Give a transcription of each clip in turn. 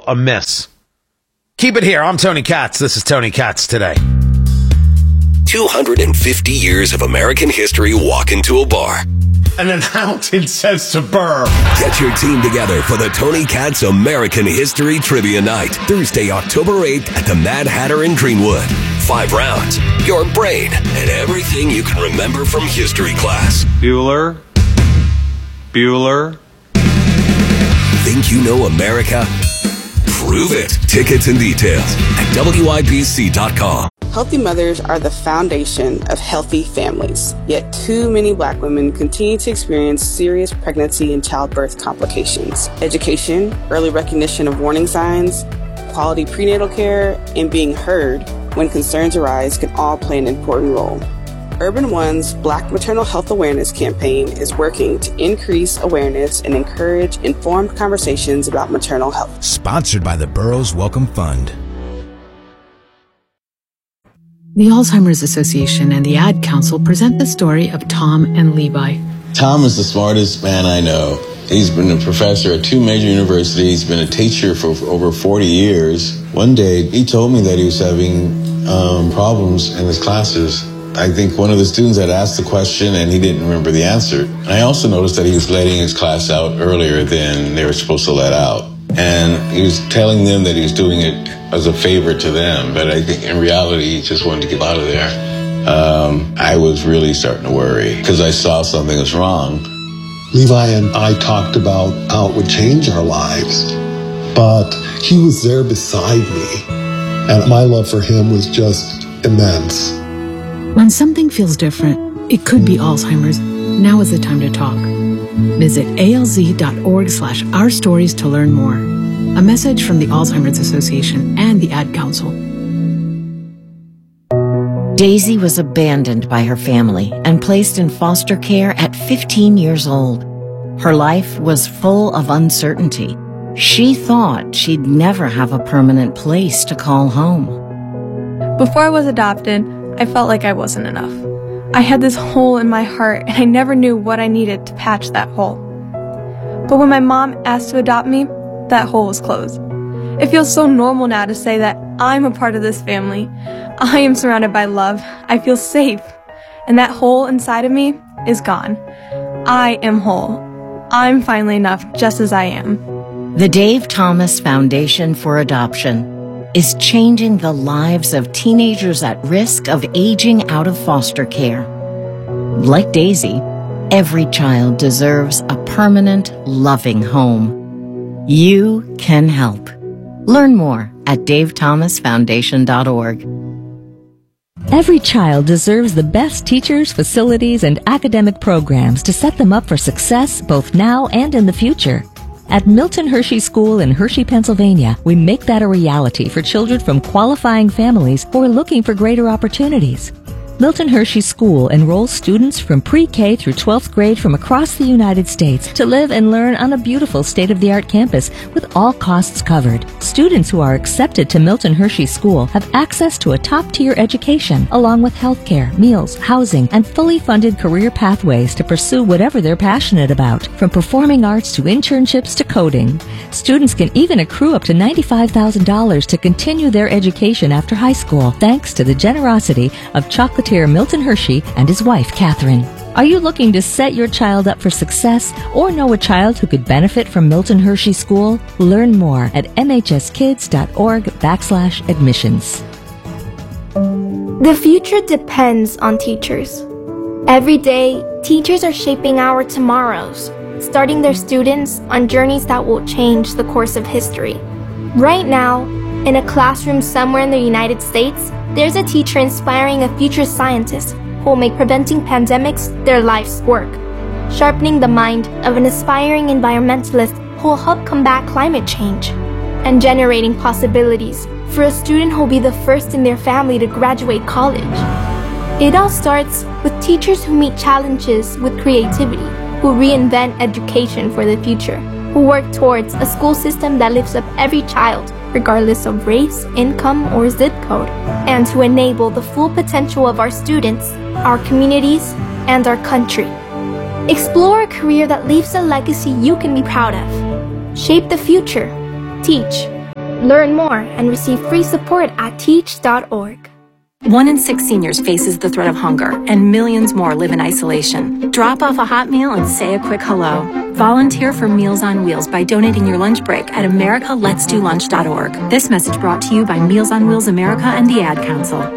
amiss. Keep it here. I'm Tony Katz. This is Tony Katz Today. 250 years of American history walk into a bar. An accountant says to Burr. Get your team together for the Tony Katz American History Trivia Night, Thursday, October 8th at the Mad Hatter in Greenwood. 5 rounds, your brain, and everything you can remember from history class. Bueller. Think you know America? Prove it. Tickets and details at WIBC.com. Healthy mothers are the foundation of healthy families. Yet too many Black women continue to experience serious pregnancy and childbirth complications. Education, early recognition of warning signs, quality prenatal care, and being heard when concerns arise can all play an important role. Urban One's Black Maternal Health Awareness Campaign is working to increase awareness and encourage informed conversations about maternal health. Sponsored by the Burroughs Welcome Fund. The Alzheimer's Association and the Ad Council present the story of Tom and Levi. Tom is the smartest man I know. He's been a professor at 2 major universities, been a teacher for over 40 years. One day, he told me that he was having problems in his classes. I think one of the students had asked the question and he didn't remember the answer. I also noticed that he was letting his class out earlier than they were supposed to let out. And he was telling them that he was doing it as a favor to them, but I think in reality he just wanted to get out of there. I was really starting to worry because I saw something was wrong. Levi and I talked about how it would change our lives, but he was there beside me, and my love for him was just immense. When something feels different, it could be Alzheimer's. Now is the time to talk. Visit alz.org/ourstories to learn more. A message from the Alzheimer's Association and the Ad Council. Daisy was abandoned by her family and placed in foster care at 15 years old. Her life was full of uncertainty. She thought she'd never have a permanent place to call home. Before I was adopted, I felt like I wasn't enough. I had this hole in my heart and I never knew what I needed to patch that hole. But when my mom asked to adopt me, that hole was closed. It feels so normal now to say that I'm a part of this family. I am surrounded by love. I feel safe. And that hole inside of me is gone. I am whole. I'm finally enough just as I am. The Dave Thomas Foundation for Adoption is changing the lives of teenagers at risk of aging out of foster care. Like Daisy, every child deserves a permanent, loving home. You can help. Learn more at davethomasfoundation.org. Every child deserves the best teachers, facilities, and academic programs to set them up for success both now and in the future. At Milton Hershey School in Hershey, Pennsylvania, we make that a reality for children from qualifying families who are looking for greater opportunities. Milton Hershey School enrolls students from pre-K through 12th grade from across the United States to live and learn on a beautiful state-of-the-art campus with all costs covered. Students who are accepted to Milton Hershey School have access to a top-tier education, along with health care, meals, housing, and fully funded career pathways to pursue whatever they're passionate about, from performing arts to internships to coding. Students can even accrue up to $95,000 to continue their education after high school, thanks to the generosity of chocolatier Milton Hershey and his wife, Catherine. Are you looking to set your child up for success or know a child who could benefit from Milton Hershey School? Learn more at mhskids.org/admissions. The future depends on teachers. Every day, teachers are shaping our tomorrows, starting their students on journeys that will change the course of history. Right now, in a classroom somewhere in the United States, there's a teacher inspiring a future scientist who will make preventing pandemics their life's work, sharpening the mind of an aspiring environmentalist who will help combat climate change, and generating possibilities for a student who will be the first in their family to graduate college. It all starts with teachers who meet challenges with creativity, who reinvent education for the future, who work towards a school system that lifts up every child, regardless of race, income, or zip code, and to enable the full potential of our students, our communities, and our country. Explore a career that leaves a legacy you can be proud of. Shape the future. Teach. Learn more and receive free support at teach.org. 1 in 6 seniors faces the threat of hunger, and millions more live in isolation. Drop off a hot meal and say a quick hello. Volunteer for Meals on Wheels by donating your lunch break at americaletsdolunch.org. This message brought to you by Meals on Wheels America and the Ad Council.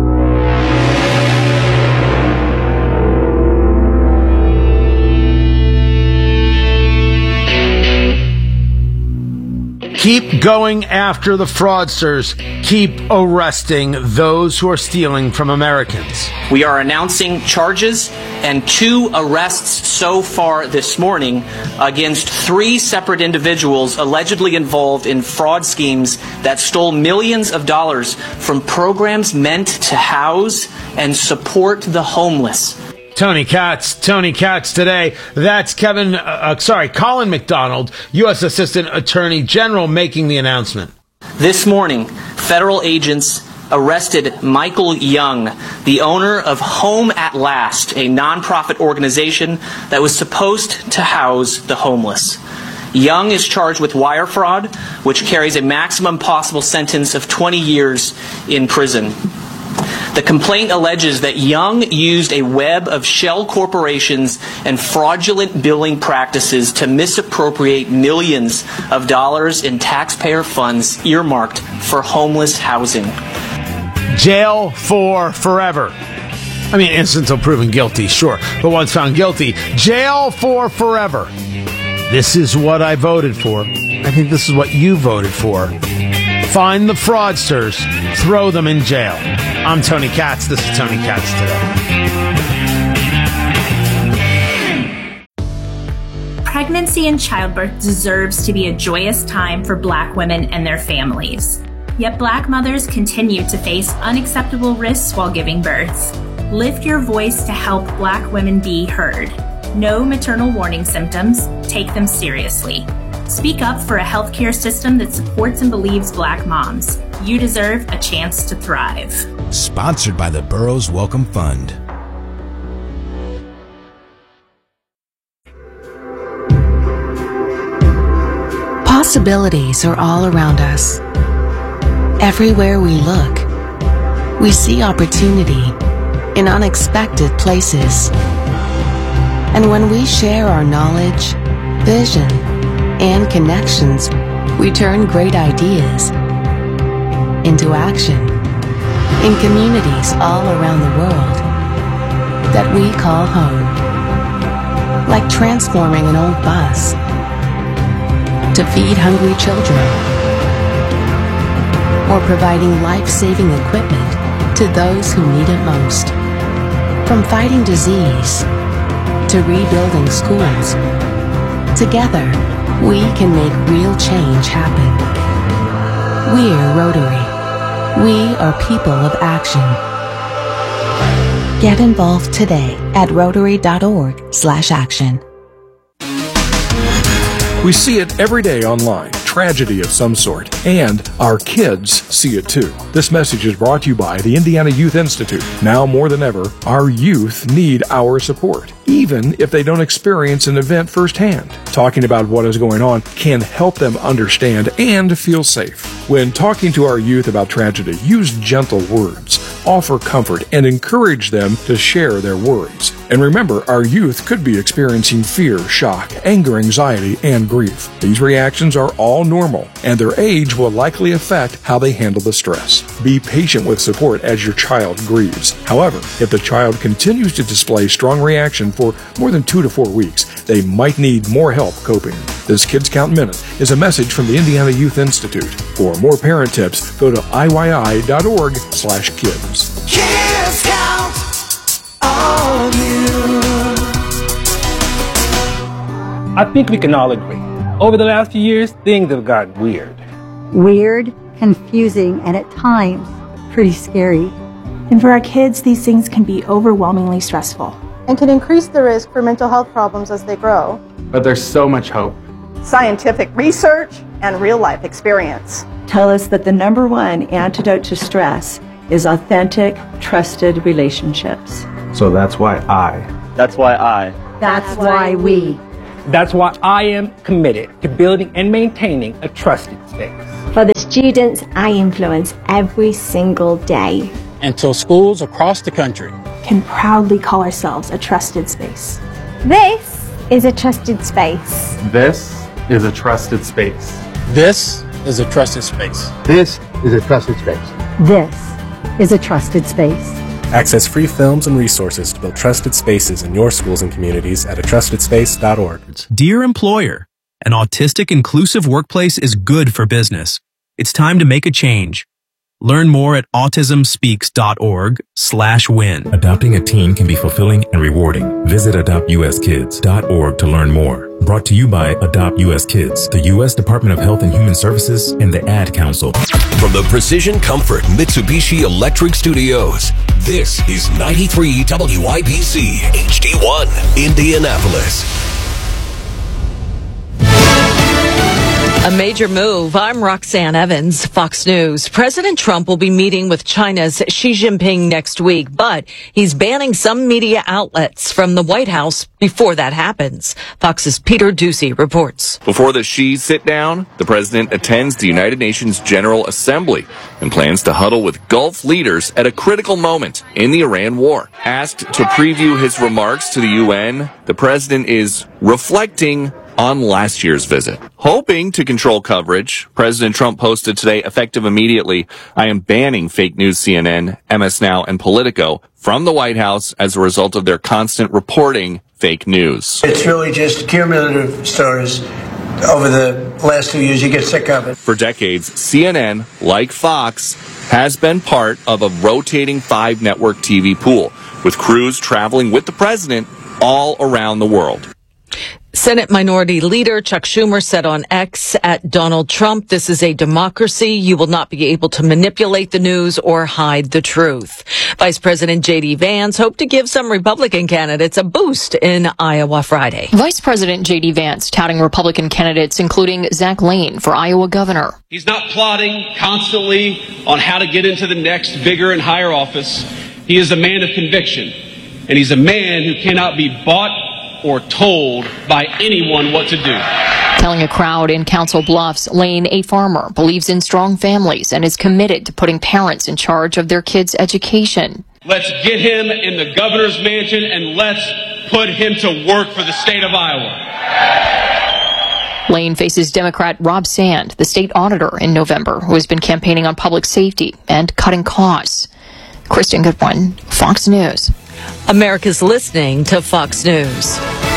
Keep going after the fraudsters. Keep arresting those who are stealing from Americans. We are announcing charges and 2 arrests so far this morning against 3 separate individuals allegedly involved in fraud schemes that stole millions of dollars from programs meant to house and support the homeless. Tony Katz today. That's Colin McDonald, U.S. Assistant Attorney General, making the announcement. This morning, federal agents arrested Michael Young, the owner of Home at Last, a nonprofit organization that was supposed to house the homeless. Young is charged with wire fraud, which carries a maximum possible sentence of 20 years in prison. The complaint alleges that Young used a web of shell corporations and fraudulent billing practices to misappropriate millions of dollars in taxpayer funds earmarked for homeless housing. Jail for forever. I mean, innocent until proven guilty, sure. But once found guilty, jail for forever. This is what I voted for. I think this is what you voted for. Find the fraudsters, throw them in jail. I'm Tony Katz. This is Tony Katz Today. Pregnancy and childbirth deserves to be a joyous time for Black women and their families. Yet Black mothers continue to face unacceptable risks while giving birth. Lift your voice to help Black women be heard. Know maternal warning symptoms. Take them seriously. Speak up for a healthcare system that supports and believes Black moms. You deserve a chance to thrive. Sponsored by the Burroughs Welcome Fund. Possibilities are all around us. Everywhere we look, we see opportunity in unexpected places. And when we share our knowledge, vision, and connections, we turn great ideas into action in communities all around the world that we call home. Like transforming an old bus to feed hungry children, or providing life-saving equipment to those who need it most. From fighting disease to rebuilding schools, together we can make real change happen. We're Rotary. We are people of action. Get involved today at Rotary.org/action. We see it every day online, tragedy of some sort, and our kids see it too. This message is brought to you by the Indiana Youth Institute. Now more than ever, our youth need our support, even if they don't experience an event firsthand. Talking about what is going on can help them understand and feel safe. When talking to our youth about tragedy, use gentle words, offer comfort, and encourage them to share their worries. And remember, our youth could be experiencing fear, shock, anger, anxiety, and grief. These reactions are all normal, and their age will likely affect how they handle the stress. Be patient with support as your child grieves. However, if the child continues to display strong reaction for more than 2 to 4 weeks, they might need more help coping. This Kids Count Minute is a message from the Indiana Youth Institute. For more parent tips, go to IYI.org/kids. Kids count on you. I think we can all agree. Over the last few years, things have gotten weird. Weird, confusing, and at times, pretty scary. And for our kids, these things can be overwhelmingly stressful. And can increase the risk for mental health problems as they grow. But there's so much hope. Scientific research and real-life experience tell us that the #1 antidote to stress is authentic, trusted relationships. So that's why That's why we. That's why I am committed to building and maintaining a trusted space. for the students I influence every single day. Until schools across the country can proudly call ourselves a trusted space. This is a trusted space. This is a trusted space. This is a trusted space. This is a trusted space. This is a trusted space. Access free films and resources to build trusted spaces in your schools and communities at atrustedSpace.org. Dear employer, an autistic inclusive workplace is good for business. It's time to make a change. Learn more at autismspeaks.org/win. Adopting a teen can be fulfilling and rewarding. Visit adoptuskids.org to learn more. Brought to you by Adopt US Kids, the U.S. Department of Health and Human Services, and the Ad Council. From the Precision Comfort Mitsubishi Electric Studios, this is 93 WIBC HD1, Indianapolis. A major move. I'm Roxanne Evans, Fox News. President Trump will be meeting with China's Xi Jinping next week, but he's banning some media outlets from the White House before that happens. Fox's Peter Ducey reports. Before the Xi sit-down, the president attends the United Nations General Assembly and plans to huddle with Gulf leaders at a critical moment in the Iran war. Asked to preview his remarks to the UN, the president is reflecting on last year's visit. Hoping to control coverage, President Trump posted today, effective immediately, I am banning fake news CNN, MS Now, and Politico from the White House as a result of their constant reporting fake news. It's really just cumulative stories. Over the last 2 years, you get sick of it. For decades, CNN, like Fox, has been part of a rotating 5-network TV pool, with crews traveling with the president all around the world. Senate Minority Leader Chuck Schumer said on X at Donald Trump, "This is a democracy. You will not be able to manipulate the news or hide the truth." Vice President J.D. Vance hoped to give some Republican candidates a boost in Iowa Friday. Vice President J.D. Vance touting Republican candidates, including Zach Lane for Iowa governor. He's not plotting constantly on how to get into the next bigger and higher office. He is a man of conviction, and he's a man who cannot be bought or told by anyone what to do. Telling a crowd in Council Bluffs, Lane, a farmer, believes in strong families and is committed to putting parents in charge of their kids' education. Let's get him in the governor's mansion and let's put him to work for the state of Iowa. Lane faces Democrat Rob Sand, the state auditor, in November, who has been campaigning on public safety and cutting costs. Kristen Goodwin, Fox News. America's listening to Fox News.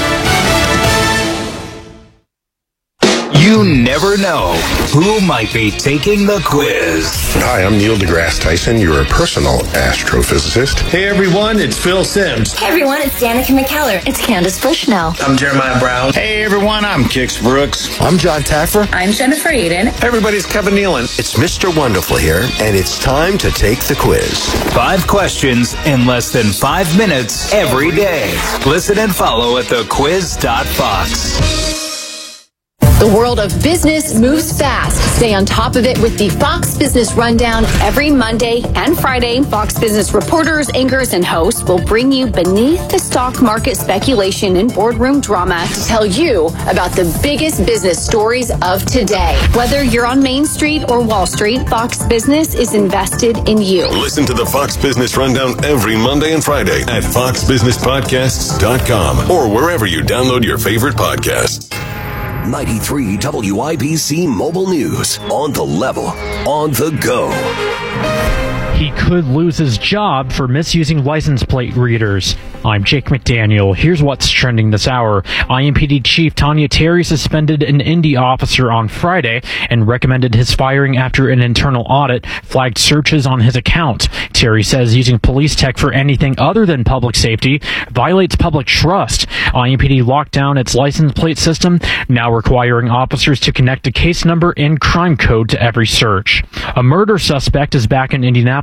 You never know who might be taking the quiz. Hi, I'm Neil deGrasse Tyson, your personal astrophysicist. Hey everyone, it's Phil Sims. Hey everyone, it's Danica McKellar. It's Candace Bushnell. I'm Jeremiah Brown. Hey everyone, I'm Kix Brooks. I'm John Taffer. I'm Jennifer Aiden. Hey everybody, it's Kevin Nealon. It's Mr. Wonderful here, and it's time to take the quiz. 5 questions in less than 5 minutes every day. Listen and follow at thequiz.fox. The world of business moves fast. Stay on top of it with the Fox Business Rundown every Monday and Friday. Fox Business reporters, anchors, and hosts will bring you beneath the stock market speculation and boardroom drama to tell you about the biggest business stories of today. Whether you're on Main Street or Wall Street, Fox Business is invested in you. Listen to the Fox Business Rundown every Monday and Friday at foxbusinesspodcasts.com or wherever you download your favorite podcasts. 93 WIBC Mobile News. On the level, on the go. He could lose his job for misusing license plate readers. I'm Jake McDaniel. Here's what's trending this hour. IMPD Chief Tanya Terry suspended an Indy officer on Friday and recommended his firing after an internal audit flagged searches on his account. Terry says using police tech for anything other than public safety violates public trust. IMPD locked down its license plate system, now requiring officers to connect a case number and crime code to every search. A murder suspect is back in Indianapolis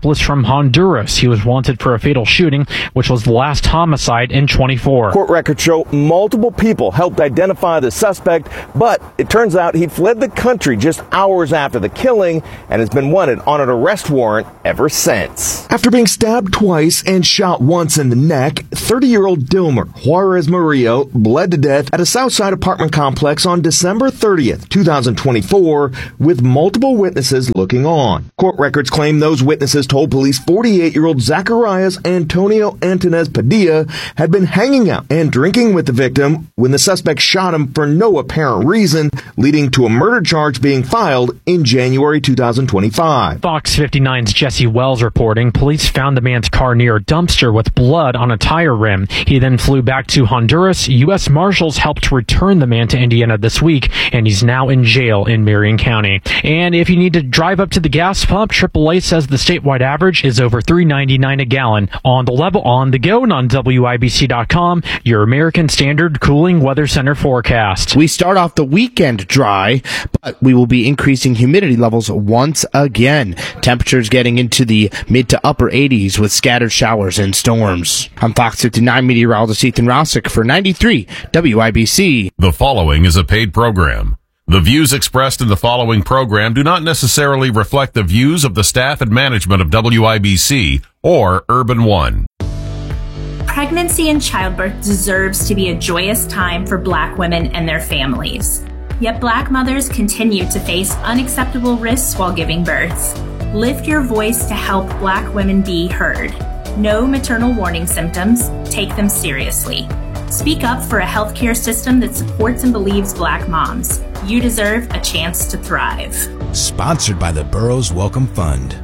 Minneapolis from Honduras. He was wanted for a fatal shooting, which was the last homicide in 24. Court records show multiple people helped identify the suspect, but it turns out he fled the country just hours after the killing and has been wanted on an arrest warrant ever since. After being stabbed twice and shot once in the neck, 30-year-old Dilmer Juarez Murillo bled to death at a Southside apartment complex on December 30th, 2024, with multiple witnesses looking on. Court records claim those witnesses told police 48-year-old Zacharias Antonio Antonez Padilla had been hanging out and drinking with the victim when the suspect shot him for no apparent reason, leading to a murder charge being filed in January 2025. Fox 59's Jesse Wells reporting police found the man's car near a dumpster with blood on a tire rim. He then flew back to Honduras. U.S. Marshals helped return the man to Indiana this week, and he's now in jail in Marion County. And if you need to drive up to the gas pump, AAA says the statewide average is over $3.99 a gallon. On the level, on the go, and on WIBC.com, your American Standard Cooling Weather Center forecast. We start off the weekend dry, but we will be increasing humidity levels once again. Temperatures getting into the mid to upper 80s with scattered showers and storms. I'm Fox 59 meteorologist Ethan Rossick for 93 WIBC. The following is a paid program. The views expressed in the following program do not necessarily reflect the views of the staff and management of WIBC or Urban One. Pregnancy and childbirth deserves to be a joyous time for Black women and their families. Yet Black mothers continue to face unacceptable risks while giving birth. Lift your voice to help Black women be heard. Know maternal warning symptoms. Take them seriously. Speak up for a healthcare system that supports and believes Black moms. You deserve a chance to thrive. Sponsored by the Burroughs Welcome Fund.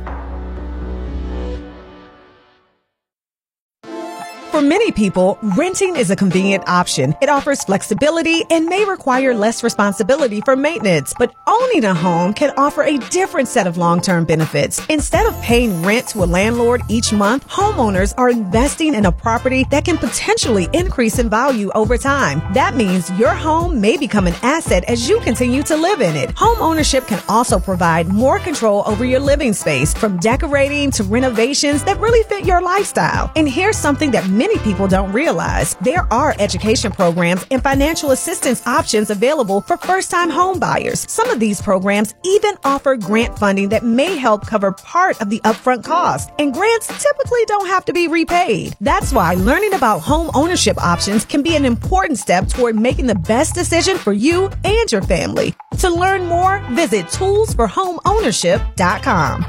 For many people, renting is a convenient option. It offers flexibility and may require less responsibility for maintenance. But owning a home can offer a different set of long-term benefits. Instead of paying rent to a landlord each month, homeowners are investing in a property that can potentially increase in value over time. That means your home may become an asset as you continue to live in it. Home ownership can also provide more control over your living space, from decorating to renovations that really fit your lifestyle. And here's something that many people don't realize. There are education programs and financial assistance options available for first-time home buyers. Some of these programs even offer grant funding that may help cover part of the upfront cost. And grants typically don't have to be repaid. That's why learning about home ownership options can be an important step toward making the best decision for you and your family. To learn more, visit toolsforhomeownership.com.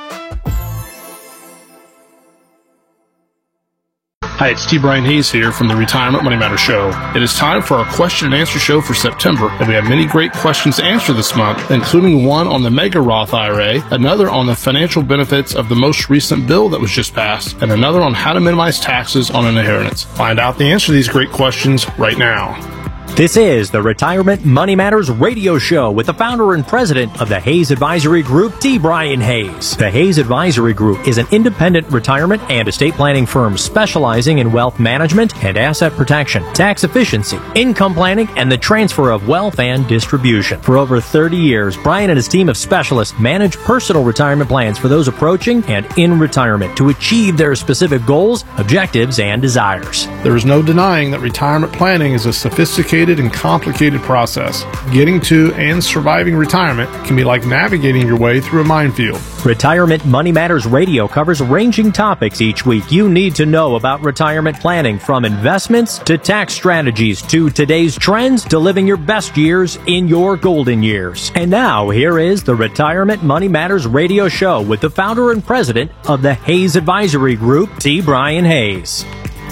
Hi, it's T. Brian Hayes here from the Retirement Money Matter Show. It is time for our question and answer show for September, and we have many great questions to answer this month, including one on the Mega Roth IRA, another on the financial benefits of the most recent bill that was just passed, and another on how to minimize taxes on an inheritance. Find out the answer to these great questions right now. This is the Retirement Money Matters radio show with the founder and president of the Hayes Advisory Group, T. Brian Hayes. The Hayes Advisory Group is an independent retirement and estate planning firm specializing in wealth management and asset protection, tax efficiency, income planning, and the transfer of wealth and distribution. For over 30 years, Brian and his team of specialists manage personal retirement plans for those approaching and in retirement to achieve their specific goals, objectives, and desires. There is no denying that retirement planning is a sophisticated and complicated process. Getting to and surviving retirement can be like navigating your way through a minefield. Retirement Money Matters Radio covers ranging topics each week you need to know about retirement planning, from investments to tax strategies to today's trends to living your best years in your golden years. And now, here is the Retirement Money Matters Radio show with the founder and president of the Hayes Advisory Group, T. Brian Hayes.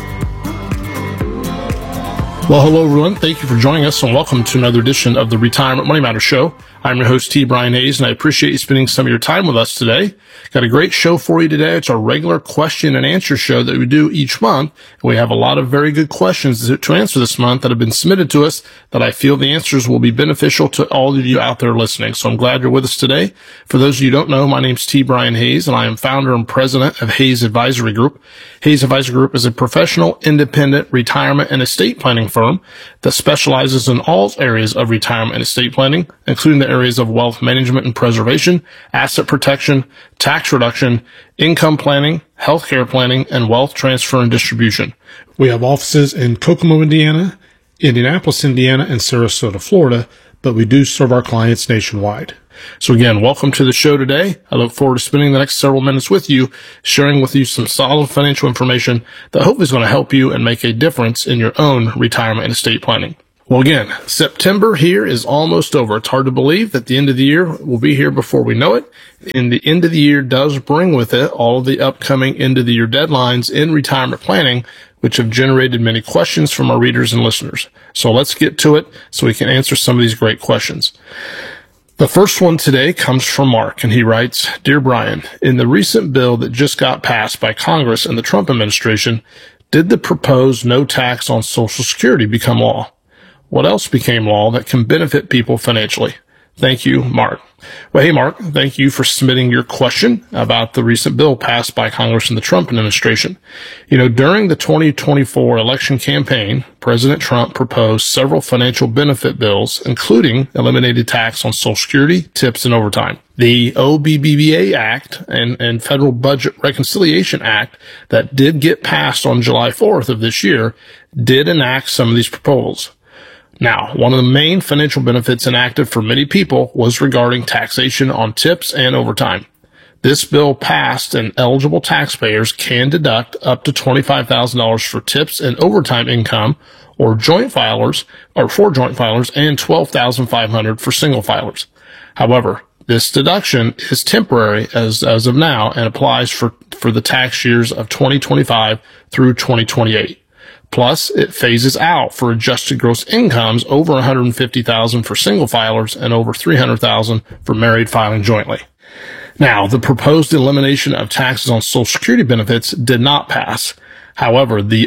Well, hello, everyone. Thank you for joining us, and welcome to another edition of the Retirement Money Matter Show. I'm your host, T. Brian Hayes, and I appreciate you spending some of your time with us today. Got a great show for you today. It's our regular question and answer show that we do each month. And we have a lot of very good questions to answer this month that have been submitted to us that I feel the answers will be beneficial to all of you out there listening. So I'm glad you're with us today. For those of you who don't know, my name's T. Brian Hayes, and I am founder and president of Hayes Advisory Group. Hayes Advisory Group is a professional, independent retirement and estate planning firm that specializes in all areas of retirement and estate planning, including the areas of wealth management and preservation, asset protection, tax reduction, income planning, healthcare planning, and wealth transfer and distribution. We have offices in Kokomo, Indiana, Indianapolis, Indiana, and Sarasota, Florida, but we do serve our clients nationwide. So again, welcome to the show today. I look forward to spending the next several minutes with you, sharing with you some solid financial information that hopefully is going to help you and make a difference in your own retirement and estate planning. Well, again, September here is almost over. It's hard to believe that the end of the year will be here before we know it. And the end of the year does bring with it all of the upcoming end of the year deadlines in retirement planning, which have generated many questions from our readers and listeners. So let's get to it so we can answer some of these great questions. The first one today comes from Mark, and he writes, Dear Brian, in the recent bill that just got passed by Congress and the Trump administration, did the proposed no tax on Social Security become law? What else became law that can benefit people financially? Thank you, Mark. Well, hey, Mark, thank you for submitting your question about the recent bill passed by Congress and the Trump administration. You know, during the 2024 election campaign, President Trump proposed several financial benefit bills, including eliminated tax on Social Security, tips, and overtime. The OBBBA Act and Federal Budget Reconciliation Act that did get passed on July 4th of this year did enact some of these proposals. Now, one of the main financial benefits enacted for many people was regarding taxation on tips and overtime. This bill passed and eligible taxpayers can deduct up to $25,000 for tips and overtime income for joint filers and $12,500 for single filers. However, this deduction is temporary as of now and applies for the tax years of 2025 through 2028. Plus, it phases out for adjusted gross incomes over $150,000 for single filers and over $300,000 for married filing jointly. Now, the proposed elimination of taxes on Social Security benefits did not pass. However, the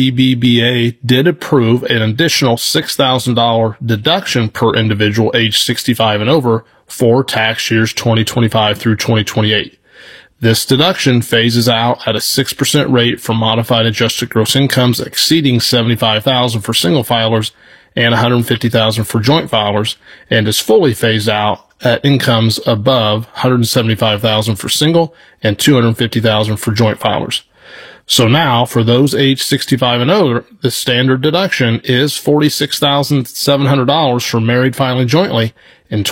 OBBBA did approve an additional $6,000 deduction per individual age 65 and over for tax years 2025 through 2028. This deduction phases out at a 6% rate for modified adjusted gross incomes exceeding $75,000 for single filers and $150,000 for joint filers, and is fully phased out at incomes above $175,000 for single and $250,000 for joint filers. So now, for those age 65 and older, the standard deduction is $46,700 for married filing jointly and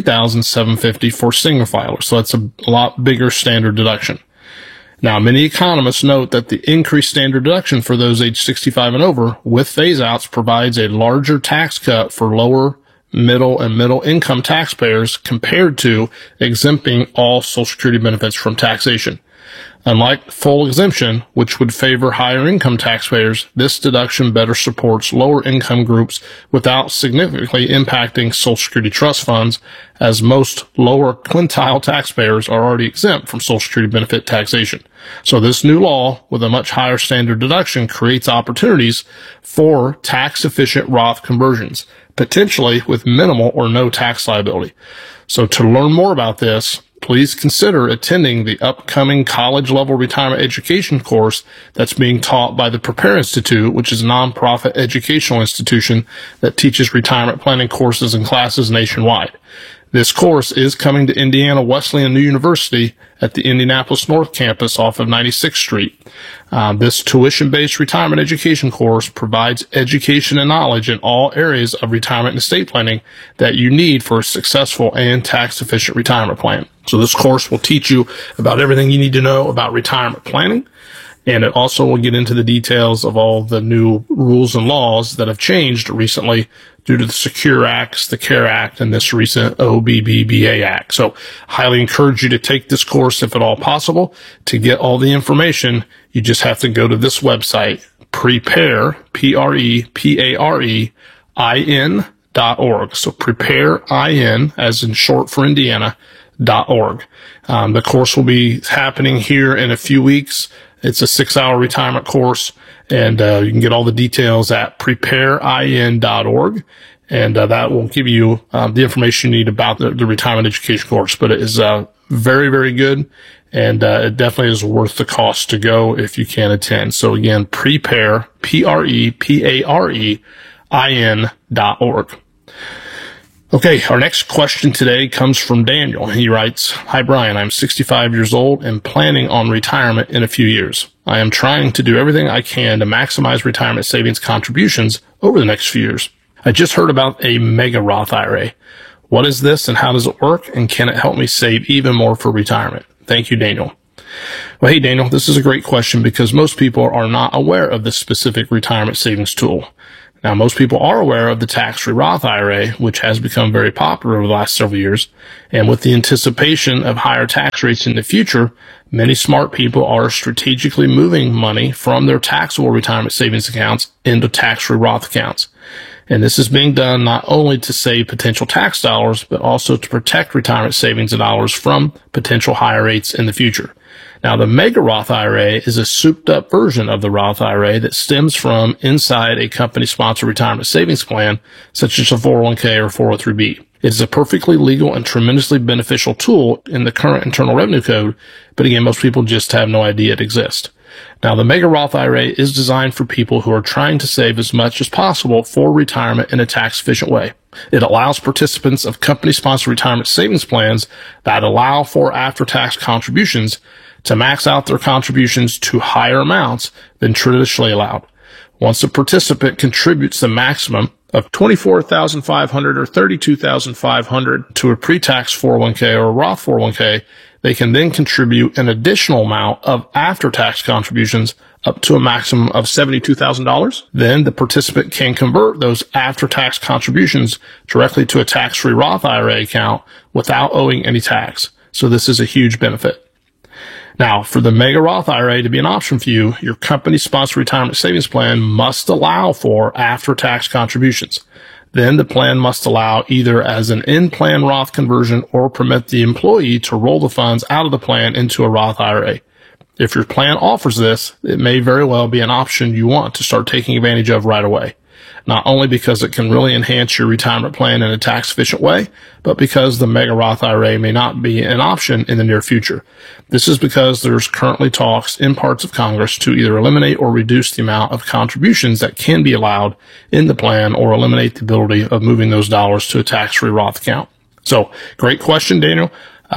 $23,750 for single filers. So that's a lot bigger standard deduction. Now, many economists note that the increased standard deduction for those age 65 and over with phase-outs provides a larger tax cut for lower, middle, and middle income taxpayers compared to exempting all Social Security benefits from taxation. Unlike full exemption, which would favor higher income taxpayers, this deduction better supports lower income groups without significantly impacting Social Security trust funds, as most lower quintile taxpayers are already exempt from Social Security benefit taxation. So this new law with a much higher standard deduction creates opportunities for tax-efficient Roth conversions, potentially with minimal or no tax liability. So to learn more about this, please consider attending the upcoming college-level retirement education course that's being taught by the Prepare Institute, which is a nonprofit educational institution that teaches retirement planning courses and classes nationwide. This course is coming to Indiana Wesleyan New University at the Indianapolis North Campus off of 96th Street. This tuition-based retirement education course provides education and knowledge in all areas of retirement and estate planning that you need for a successful and tax-efficient retirement plan. So this course will teach you about everything you need to know about retirement planning, and it also will get into the details of all the new rules and laws that have changed recently due to the Secure Acts, the CARE Act, and this recent OBBBA Act. So highly encourage you to take this course if at all possible. To get all the information, you just have to go to this website, prepare, PREPAREIN.org. So prepare.in, as in short for Indiana.org. The course will be happening here in a few weeks. It's a 6-hour retirement course, and you can get all the details at preparein.org, and that will give you the information you need about the retirement education course. But it is very, very good, and it definitely is worth the cost to go if you can attend. So again, prepare, PREPAREIN.org. Okay, our next question today comes from Daniel. He writes, "Hi Brian, I'm 65 years old and planning on retirement in a few years. I am trying to do everything I can to maximize retirement savings contributions over the next few years. I just heard about a mega Roth IRA. What is this and how does it work, and can it help me save even more for retirement? Thank you, Daniel." Well, hey Daniel, this is a great question because most people are not aware of this specific retirement savings tool. Now, most people are aware of the tax-free Roth IRA, which has become very popular over the last several years. And with the anticipation of higher tax rates in the future, many smart people are strategically moving money from their taxable retirement savings accounts into tax-free Roth accounts. And this is being done not only to save potential tax dollars, but also to protect retirement savings dollars from potential higher rates in the future. Now, the Mega Roth IRA is a souped-up version of the Roth IRA that stems from inside a company-sponsored retirement savings plan, such as a 401k or 403b. It is a perfectly legal and tremendously beneficial tool in the current Internal Revenue Code, but again, most people just have no idea it exists. Now, the Mega Roth IRA is designed for people who are trying to save as much as possible for retirement in a tax-efficient way. It allows participants of company-sponsored retirement savings plans that allow for after-tax contributions to max out their contributions to higher amounts than traditionally allowed. Once a participant contributes the maximum of $24,500 or $32,500 to a pre-tax 401k or a Roth 401k, they can then contribute an additional amount of after-tax contributions up to a maximum of $72,000. Then the participant can convert those after-tax contributions directly to a tax-free Roth IRA account without owing any tax. So this is a huge benefit. Now, for the Mega Roth IRA to be an option for you, your company-sponsored retirement savings plan must allow for after-tax contributions. Then the plan must allow either as an in-plan Roth conversion or permit the employee to roll the funds out of the plan into a Roth IRA. If your plan offers this, it may very well be an option you want to start taking advantage of right away. Not only because it can really enhance your retirement plan in a tax-efficient way, but because the Mega Roth IRA may not be an option in the near future. This is because there's currently talks in parts of Congress to either eliminate or reduce the amount of contributions that can be allowed in the plan or eliminate the ability of moving those dollars to a tax-free Roth account. So, great question, Daniel.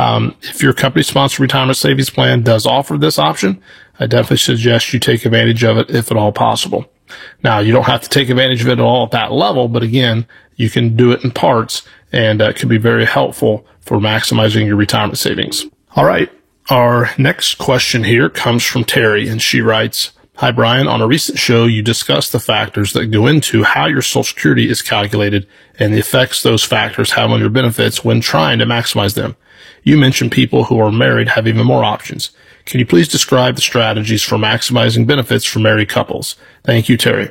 If your company-sponsored retirement savings plan does offer this option, I definitely suggest you take advantage of it if at all possible. Now, you don't have to take advantage of it at all at that level, but again, you can do it in parts, and it can be very helpful for maximizing your retirement savings. All right. Our next question here comes from Terry, and she writes, "Hi, Brian. On a recent show, you discussed the factors that go into how your Social Security is calculated and the effects those factors have on your benefits when trying to maximize them. You mentioned people who are married have even more options. Can you please describe the strategies for maximizing benefits for married couples? Thank you, Terry."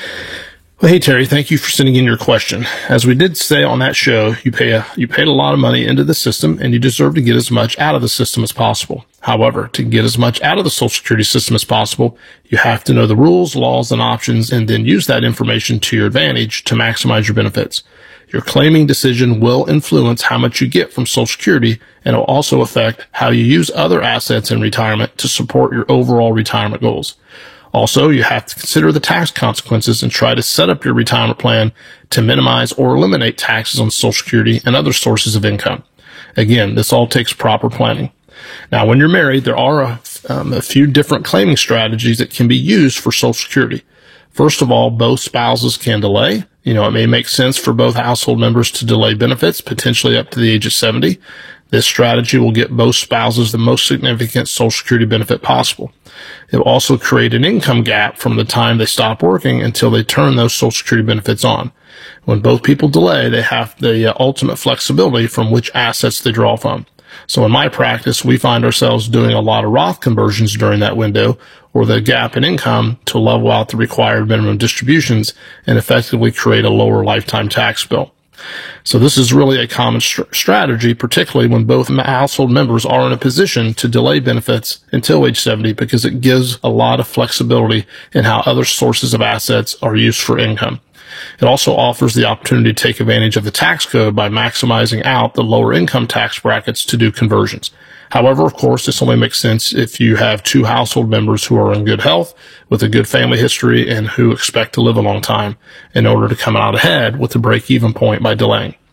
Well, hey, Terry, thank you for sending in your question. As we did say on that show, you paid a lot of money into the system, and you deserve to get as much out of the system as possible. However, to get as much out of the Social Security system as possible, you have to know the rules, laws, and options, and then use that information to your advantage to maximize your benefits. Your claiming decision will influence how much you get from Social Security, and it will also affect how you use other assets in retirement to support your overall retirement goals. Also, you have to consider the tax consequences and try to set up your retirement plan to minimize or eliminate taxes on Social Security and other sources of income. Again, this all takes proper planning. Now, when you're married, there are a few different claiming strategies that can be used for Social Security. First of all, both spouses can delay. It may make sense for both household members to delay benefits, potentially up to the age of 70. This strategy will get both spouses the most significant Social Security benefit possible. It will also create an income gap from the time they stop working until they turn those Social Security benefits on. When both people delay, they have the ultimate flexibility from which assets they draw from. So in my practice, we find ourselves doing a lot of Roth conversions during that window, or the gap in income, to level out the required minimum distributions and effectively create a lower lifetime tax bill. So this is really a common strategy, particularly when both household members are in a position to delay benefits until age 70, because it gives a lot of flexibility in how other sources of assets are used for income. It also offers the opportunity to take advantage of the tax code by maximizing out the lower income tax brackets to do conversions. However, of course, this only makes sense if you have two household members who are in good health, with a good family history, and who expect to live a long time in order to come out ahead with a break-even point by delaying.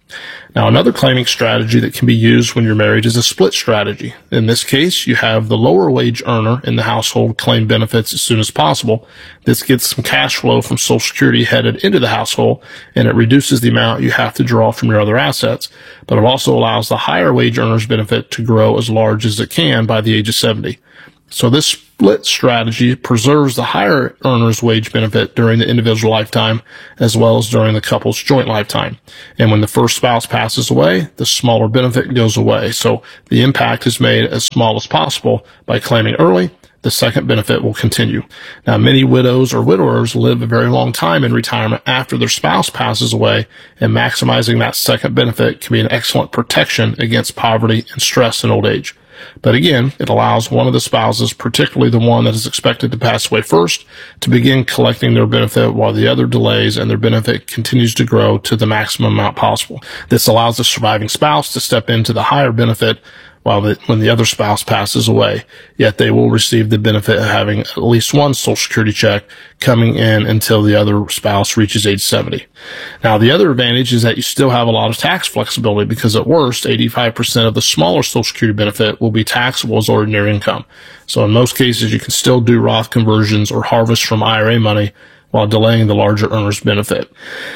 Now, another claiming strategy that can be used when you're married is a split strategy. In this case, you have the lower wage earner in the household claim benefits as soon as possible. This gets some cash flow from Social Security headed into the household, and it reduces the amount you have to draw from your other assets. But it also allows the higher wage earner's benefit to grow as large as it can by the age of 70. So this split strategy preserves the higher earner's wage benefit during the individual lifetime as well as during the couple's joint lifetime. And when the first spouse passes away, the smaller benefit goes away. So the impact is made as small as possible by claiming early. The second benefit will continue. Now, many widows or widowers live a very long time in retirement after their spouse passes away, and maximizing that second benefit can be an excellent protection against poverty and stress in old age. But again, it allows one of the spouses, particularly the one that is expected to pass away first, to begin collecting their benefit while the other delays and their benefit continues to grow to the maximum amount possible. This allows the surviving spouse to step into the higher benefit when the other spouse passes away, yet they will receive the benefit of having at least one Social Security check coming in until the other spouse reaches age 70. Now, the other advantage is that you still have a lot of tax flexibility because at worst, 85% of the smaller Social Security benefit will be taxable as ordinary income. So in most cases, you can still do Roth conversions or harvest from IRA money while delaying the larger earner's benefit.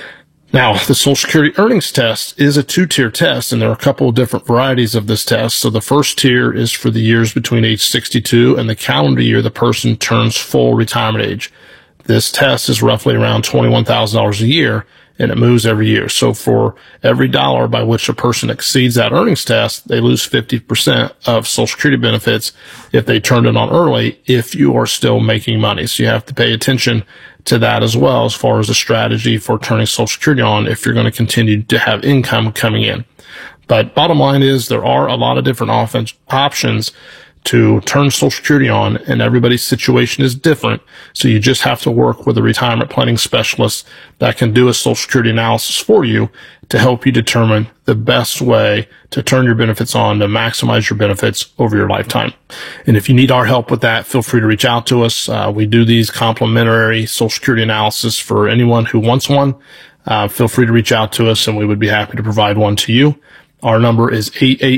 Now, the Social Security earnings test is a two-tier test, and there are a couple of different varieties of this test. So the first tier is for the years between age 62 and the calendar year the person turns full retirement age. This test is roughly around $21,000 a year, and it moves every year. So for every dollar by which a person exceeds that earnings test, they lose 50% of Social Security benefits if they turned it on early, if you are still making money. So you have to pay attention to that as well as far as a strategy for turning Social Security on if you're going to continue to have income coming in. But bottom line is there are a lot of different options to turn Social Security on, and everybody's situation is different. So you just have to work with a retirement planning specialist that can do a Social Security analysis for you to help you determine the best way to turn your benefits on to maximize your benefits over your lifetime. And if you need our help with that, feel free to reach out to us. We do these complimentary Social Security analysis for anyone who wants one. Feel free to reach out to us, and we would be happy to provide one to you. Our number is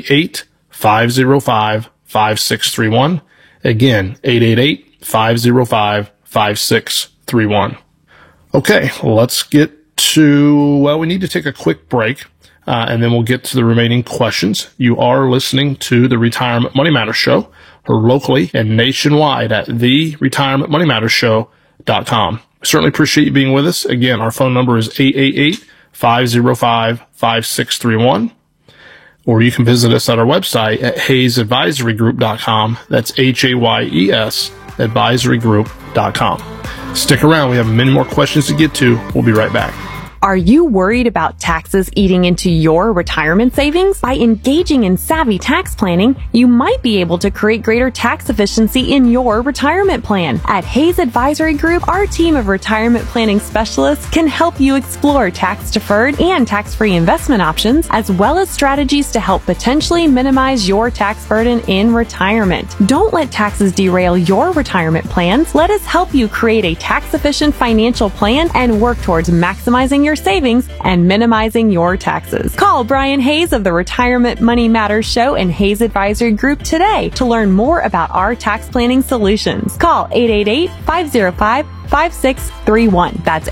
888-505-5631. Again, 888-505-5631. Okay, let's get to, we need to take a quick break, and then we'll get to the remaining questions. You are listening to the Retirement Money Matters Show, heard locally and nationwide at theretirementmoneymattersshow.com. Certainly appreciate you being with us. Again, our phone number is 888-505-5631. Or you can visit us at our website at HayesAdvisoryGroup.com. That's HAYES advisorygroup.com. Stick around. We have many more questions to get to. We'll be right back. Are you worried about taxes eating into your retirement savings? By engaging in savvy tax planning, you might be able to create greater tax efficiency in your retirement plan. At Hayes Advisory Group, our team of retirement planning specialists can help you explore tax-deferred and tax-free investment options, as well as strategies to help potentially minimize your tax burden in retirement. Don't let taxes derail your retirement plans. Let us help you create a tax-efficient financial plan and work towards maximizing your savings and minimizing your taxes. Call Brian Hayes of the Retirement Money Matters Show and Hayes Advisory Group today to learn more about our tax planning solutions. Call 888-505-5631. That's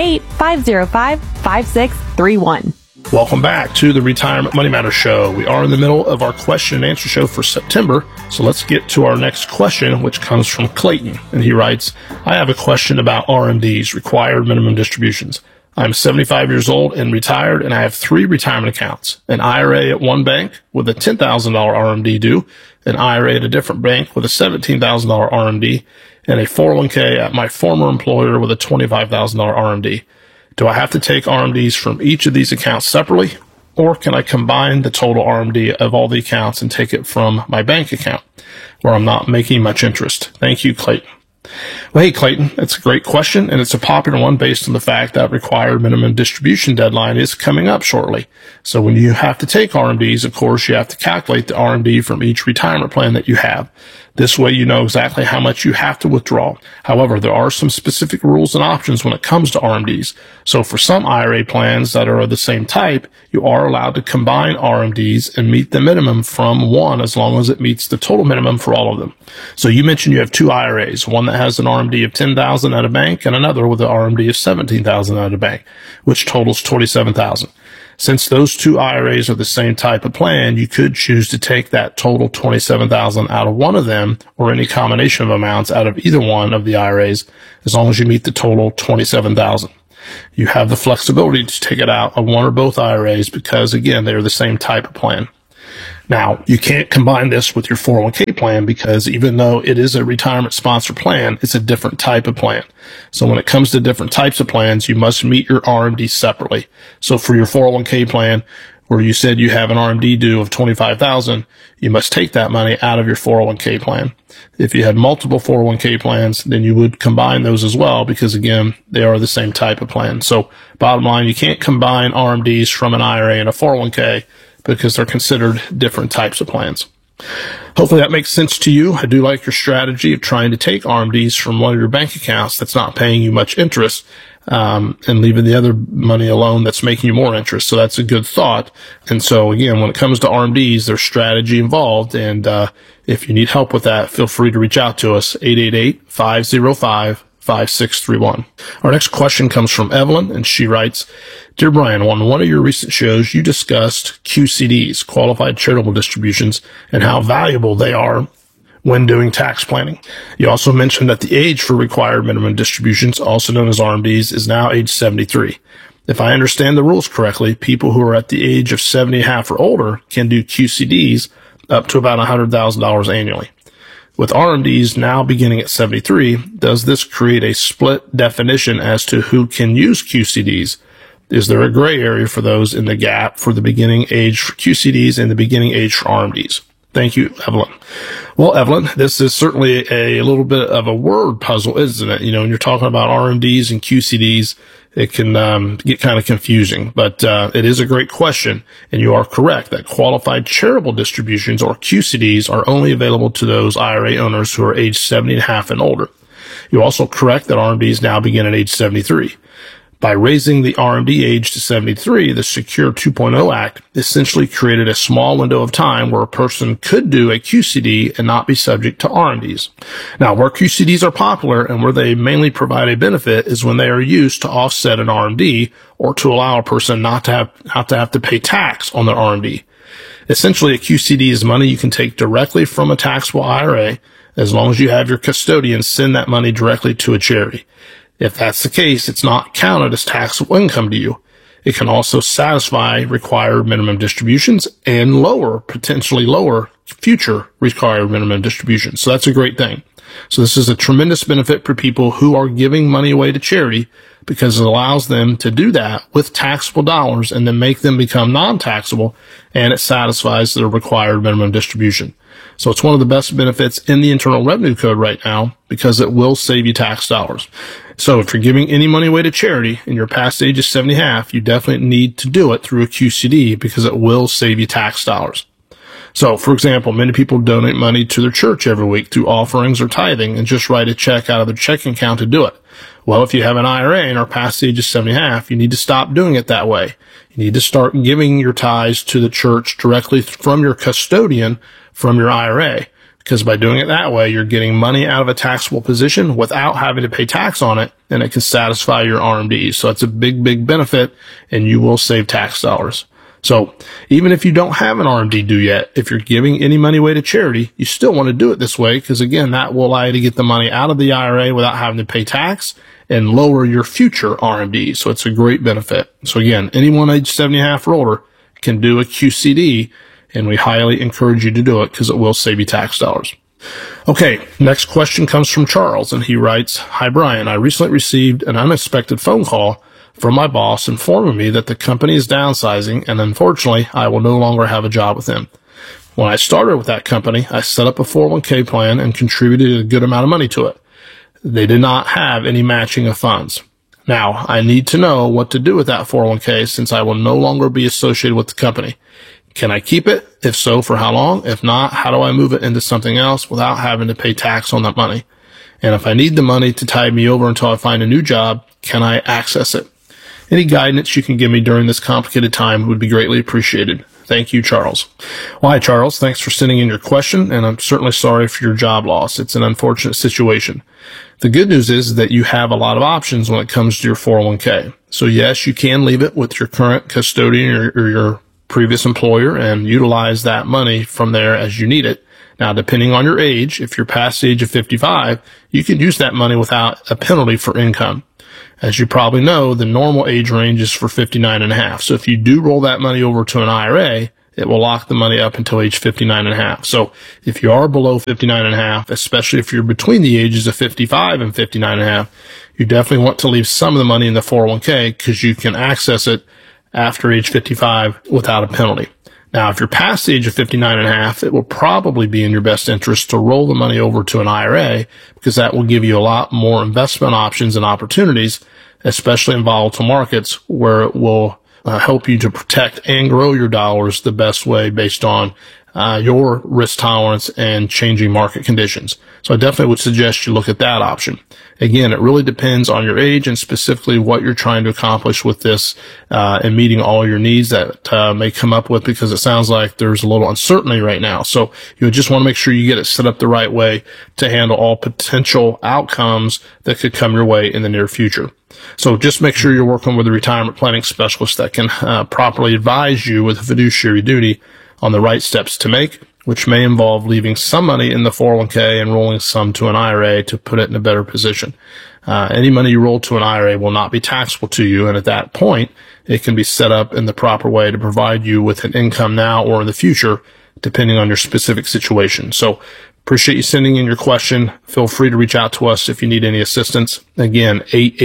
888-505-5631. Welcome back to the Retirement Money Matters Show. We are in the middle of our question and answer show for September, so let's get to our next question, which comes from Clayton. And he writes, I have a question about RMDs, required minimum distributions. I'm 75 years old and retired, and I have 3 retirement accounts, an IRA at one bank with a $10,000 RMD due, an IRA at a different bank with a $17,000 RMD, and a 401k at my former employer with a $25,000 RMD. Do I have to take RMDs from each of these accounts separately, or can I combine the total RMD of all the accounts and take it from my bank account where I'm not making much interest? Thank you, Clayton. Well, hey, Clayton, that's a great question, and it's a popular one based on the fact that required minimum distribution deadline is coming up shortly. So when you have to take RMDs, of course, you have to calculate the RMD from each retirement plan that you have. This way you know exactly how much you have to withdraw. However, there are some specific rules and options when it comes to RMDs. So for some IRA plans that are of the same type, you are allowed to combine RMDs and meet the minimum from one as long as it meets the total minimum for all of them. So you mentioned you have two IRAs, one that has an RMD of $10,000 at a bank and another with an RMD of $17,000 at a bank, which totals $27,000. Since those two IRAs are the same type of plan, you could choose to take that total $27,000 out of one of them or any combination of amounts out of either one of the IRAs as long as you meet the total $27,000. You have the flexibility to take it out of one or both IRAs because, again, they're the same type of plan. Now, you can't combine this with your 401k plan because even though it is a retirement sponsor plan, it's a different type of plan. So when it comes to different types of plans, you must meet your RMD separately. So for your 401k plan, where you said you have an RMD due of $25,000, you must take that money out of your 401k plan. If you had multiple 401k plans, then you would combine those as well because, again, they are the same type of plan. So bottom line, you can't combine RMDs from an IRA and a 401k because they're considered different types of plans. Hopefully that makes sense to you. I do like your strategy of trying to take RMDs from one of your bank accounts that's not paying you much interest, and leaving the other money alone that's making you more interest. So that's a good thought. And so again, when it comes to RMDs, there's strategy involved. And if you need help with that, feel free to reach out to us, 888-505-5631. Our next question comes from Evelyn, and she writes, Dear Brian, on one of your recent shows, you discussed QCDs, qualified charitable distributions, and how valuable they are when doing tax planning. You also mentioned that the age for required minimum distributions, also known as RMDs, is now age 73. If I understand the rules correctly, people who are at the age of 70.5 or older can do QCDs up to about $100,000 annually. With RMDs now beginning at 73, does this create a split definition as to who can use QCDs? Is there a gray area for those in the gap for the beginning age for QCDs and the beginning age for RMDs? Thank you, Evelyn. Well, Evelyn, this is certainly a little bit of a word puzzle, isn't it? You know, when you're talking about RMDs and QCDs, it can get kind of confusing, but it is a great question, and you are correct that qualified charitable distributions, or QCDs, are only available to those IRA owners who are age 70.5 and older. You're also correct that RMDs now begin at age 73. By raising the RMD age to 73, the Secure 2.0 Act essentially created a small window of time where a person could do a QCD and not be subject to RMDs. Now, where QCDs are popular and where they mainly provide a benefit is when they are used to offset an RMD or to allow a person not to have to pay tax on their RMD. Essentially, a QCD is money you can take directly from a taxable IRA as long as you have your custodian send that money directly to a charity. If that's the case, it's not counted as taxable income to you. It can also satisfy required minimum distributions and potentially lower future required minimum distributions. So that's a great thing. So this is a tremendous benefit for people who are giving money away to charity because it allows them to do that with taxable dollars and then make them become non-taxable, and it satisfies their required minimum distribution. So it's one of the best benefits in the Internal Revenue Code right now because it will save you tax dollars. So if you're giving any money away to charity and you're past the age of 70.5, you definitely need to do it through a QCD because it will save you tax dollars. So, for example, many people donate money to their church every week through offerings or tithing and just write a check out of their checking account to do it. Well, if you have an IRA and are past the age of 70.5, you need to stop doing it that way. You need to start giving your tithes to the church directly from your custodian from your IRA. Because by doing it that way, you're getting money out of a taxable position without having to pay tax on it, and it can satisfy your RMDs. So it's a big, big benefit, and you will save tax dollars. So even if you don't have an RMD due yet, if you're giving any money away to charity, you still want to do it this way because, again, that will allow you to get the money out of the IRA without having to pay tax and lower your future RMD. So it's a great benefit. So, again, anyone age 70.5 or older can do a QCD, and we highly encourage you to do it because it will save you tax dollars. Okay, next question comes from Charles, and he writes, Hi, Brian. I recently received an unexpected phone call from my boss informing me that the company is downsizing, and unfortunately, I will no longer have a job with him. When I started with that company, I set up a 401k plan and contributed a good amount of money to it. They did not have any matching of funds. Now, I need to know what to do with that 401k since I will no longer be associated with the company. Can I keep it? If so, for how long? If not, how do I move it into something else without having to pay tax on that money? And if I need the money to tide me over until I find a new job, can I access it? Any guidance you can give me during this complicated time would be greatly appreciated. Thank you, Charles. Well, hi, Charles. Thanks for sending in your question, and I'm certainly sorry for your job loss. It's an unfortunate situation. The good news is that you have a lot of options when it comes to your 401k. So yes, you can leave it with your current custodian or your previous employer and utilize that money from there as you need it. Now, depending on your age, if you're past the age of 55, you can use that money without a penalty for income. As you probably know, the normal age range is for 59 and a half. So if you do roll that money over to an IRA, it will lock the money up until age 59 and a half. So if you are below 59 and a half, especially if you're between the ages of 55 and 59 and a half, you definitely want to leave some of the money in the 401k because you can access it after age 55 without a penalty. Now, if you're past the age of 59 and a half, it will probably be in your best interest to roll the money over to an IRA because that will give you a lot more investment options and opportunities, especially in volatile markets where it will help you to protect and grow your dollars the best way based on your risk tolerance and changing market conditions. So I definitely would suggest you look at that option. Again, it really depends on your age and specifically what you're trying to accomplish with this and meeting all your needs that may come up with because it sounds like there's a little uncertainty right now. So you just want to make sure you get it set up the right way to handle all potential outcomes that could come your way in the near future. So just make sure you're working with a retirement planning specialist that can properly advise you with a fiduciary duty on the right steps to make, which may involve leaving some money in the 401k and rolling some to an IRA to put it in a better position. Any money you roll to an IRA will not be taxable to you, and at that point, it can be set up in the proper way to provide you with an income now or in the future, depending on your specific situation. So appreciate you sending in your question. Feel free to reach out to us if you need any assistance. Again,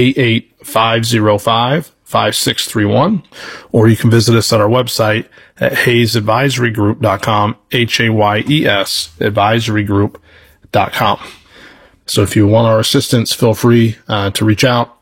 888-505-5631, or you can visit us at our website at hayesadvisorygroup.com, HAYES advisorygroup.com. So if you want our assistance, feel free to reach out,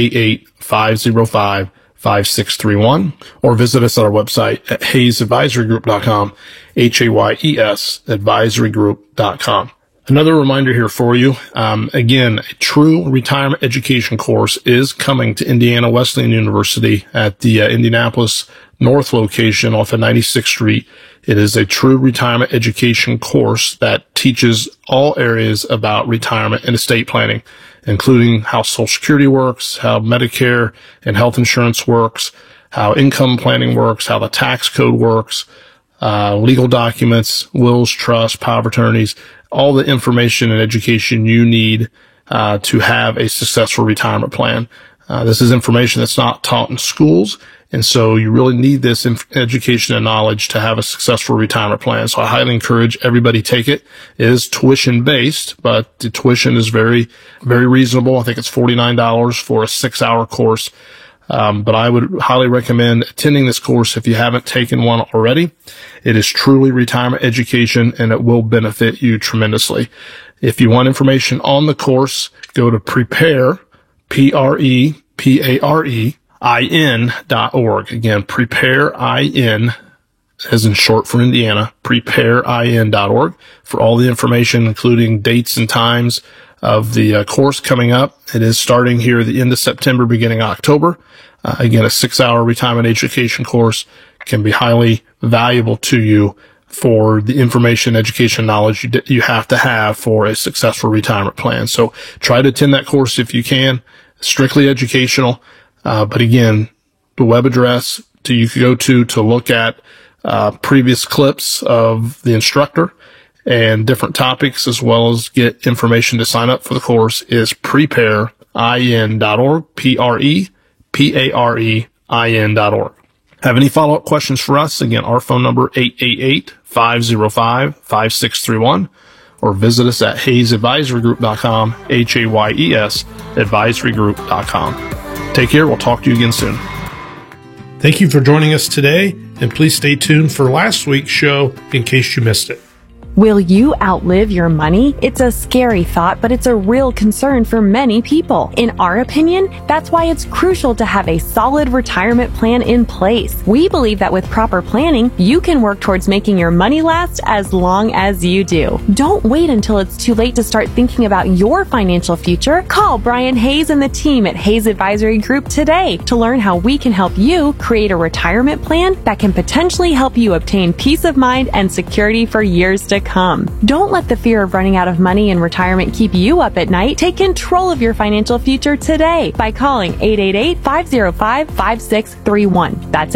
888-505-5631, or visit us at our website at hayesadvisorygroup.com, HAYES advisorygroup.com. Another reminder here for you. Again, a true retirement education course is coming to Indiana Wesleyan University at the Indianapolis North location off of 96th Street. It is a true retirement education course that teaches all areas about retirement and estate planning, including how Social Security works, how Medicare and health insurance works, how income planning works, how the tax code works, legal documents, wills, trusts, power of attorneys, all the information and education you need to have a successful retirement plan. This is information that's not taught in schools, and so you really need this education and knowledge to have a successful retirement plan. So I highly encourage everybody take it. It is tuition based, but the tuition is very, very reasonable. I think it's $49 for a 6-hour course. But I would highly recommend attending this course if you haven't taken one already. It is truly retirement education and it will benefit you tremendously. If you want information on the course, go to prepare, preparein.org. Again, preparein, as in short for Indiana, preparein.org for all the information, including dates and times of the course coming up. It is starting here at the end of September, beginning October. Again, a 6-hour retirement education course can be highly valuable to you for the information, education, knowledge you have to have for a successful retirement plan. So try to attend that course if you can. Strictly educational. But again, the web address you can go to look at previous clips of the instructor and different topics, as well as get information to sign up for the course, is preparein.org, preparein.org. Have any follow-up questions for us? Again, our phone number, 888-505-5631, or visit us at hayesadvisorygroup.com, HAYES advisorygroup.com. Take care. We'll talk to you again soon. Thank you for joining us today, and please stay tuned for last week's show in case you missed it. Will you outlive your money? It's a scary thought, but it's a real concern for many people. In our opinion, that's why it's crucial to have a solid retirement plan in place. We believe that with proper planning, you can work towards making your money last as long as you do. Don't wait until it's too late to start thinking about your financial future. Call Brian Hayes and the team at Hayes Advisory Group today to learn how we can help you create a retirement plan that can potentially help you obtain peace of mind and security for years to come. Don't let the fear of running out of money in retirement keep you up at night. Take control of your financial future today by calling 888-505-5631. That's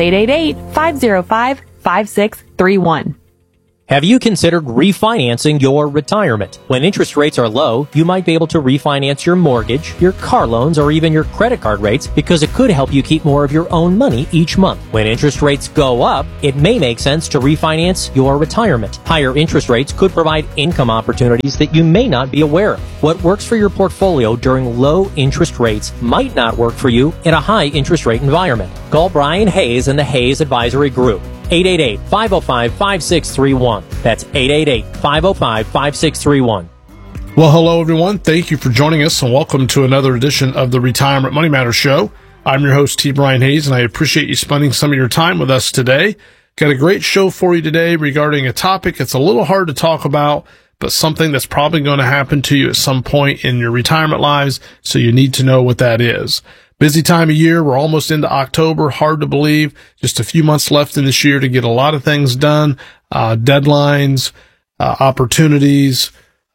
888-505-5631. Have you considered refinancing your retirement? When interest rates are low, you might be able to refinance your mortgage, your car loans, or even your credit card rates because it could help you keep more of your own money each month. When interest rates go up, it may make sense to refinance your retirement. Higher interest rates could provide income opportunities that you may not be aware of. What works for your portfolio during low interest rates might not work for you in a high interest rate environment. Call Brian Hayes and the Hayes Advisory Group. 888-505-5631. That's 888-505-5631. Well, hello, everyone. Thank you for joining us, and welcome to another edition of the Retirement Money Matters Show. I'm your host, T. Brian Hayes, and I appreciate you spending some of your time with us today. Got a great show for you today regarding a topic that's a little hard to talk about, but something that's probably going to happen to you at some point in your retirement lives, so you need to know what that is. Busy time of year. We're almost into October. Hard to believe. Just a few months left in this year to get a lot of things done. Deadlines, opportunities,